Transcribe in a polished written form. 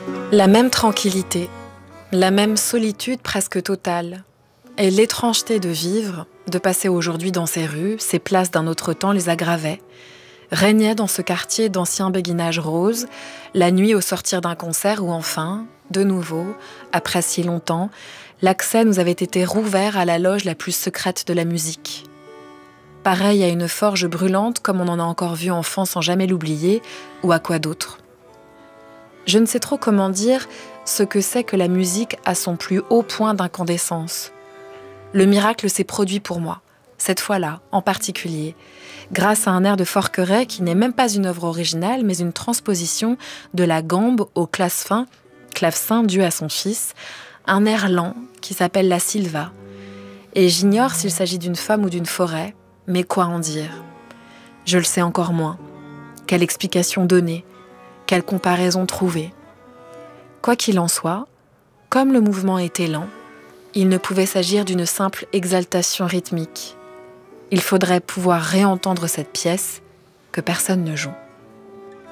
La même tranquillité, la même solitude presque totale, et l'étrangeté de vivre, de passer aujourd'hui dans ces rues, ces places d'un autre temps les aggravaient, régnait dans ce quartier d'anciens béguinages roses, la nuit au sortir d'un concert où enfin, de nouveau, après si longtemps, l'accès nous avait été rouvert à la loge la plus secrète de la musique. Pareil à une forge brûlante comme on en a encore vu enfant sans jamais l'oublier, ou à quoi d'autre. Je ne sais trop comment dire ce que c'est que la musique à son plus haut point d'incandescence. Le miracle s'est produit pour moi, cette fois-là en particulier, grâce à un air de Forqueray qui n'est même pas une œuvre originale, mais une transposition de la gambe au clavecin dû à son fils, un air lent qui s'appelle la Silva. Et j'ignore s'il s'agit d'une femme ou d'une forêt, mais quoi en dire ? Je le sais encore moins. Quelle explication donner ? Quelle comparaison trouver ? Quoi qu'il en soit, comme le mouvement était lent, il ne pouvait s'agir d'une simple exaltation rythmique. Il faudrait pouvoir réentendre cette pièce que personne ne joue.